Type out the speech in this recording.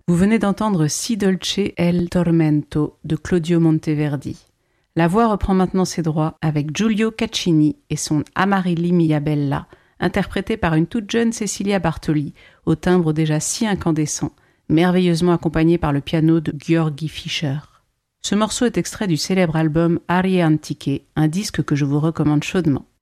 Vous venez d'entendre Si dolce el tormento de Claudio Monteverdi. La voix reprend maintenant ses droits avec Giulio Caccini et son Amarilli mia bella, interprété par une toute jeune Cecilia Bartoli, au timbre déjà si incandescent, merveilleusement accompagné par le piano de György Fischer. Ce morceau est extrait du célèbre album Arie Antiche, un disque que je vous recommande chaudement.